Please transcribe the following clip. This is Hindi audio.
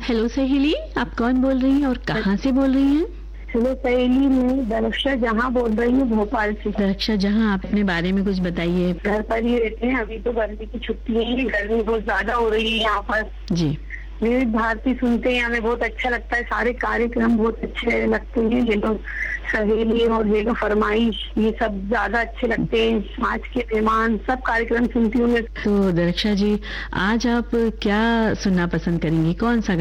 हेलो सहेली, आप कौन बोल रही हैं और कहाँ से बोल रही हैं? हेलो सहेली, मैं दरक्षा जहाँ बोल रही हूँ, भोपाल से। दरक्षा जहाँ, आप अपने बारे में कुछ बताइए। घर पर ही रहते हैं, अभी तो गर्मी की छुट्टी है, गर्मी बहुत ज्यादा हो रही है यहाँ पर। जी। विविध भारती सुनते हैं, हमें बहुत अच्छा लगता है, सारे कार्यक्रम बहुत अच्छे लगते हैं। ये लोग सहेली और ये लोग फरमाइश, ये सब ज्यादा अच्छे लगते हैं। समाज के मेहमान, सब कार्यक्रम सुनती हूँ मैं। तो दरक्षा जी, आज आप क्या सुनना पसंद करेंगी? कौन सा